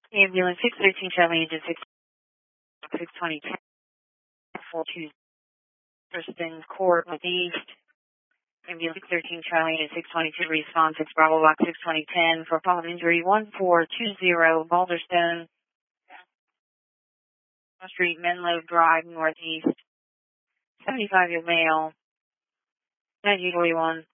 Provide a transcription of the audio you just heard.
Ambulance 613 Charlie Engine 620 42 Thurston Court Northeast. Ambulance 613 Charlie Engine 622 response 6 Bravo Box 62010 for fall injury 1420 Boulderstone Street Menlo Drive Northeast. 75-year male. 1941.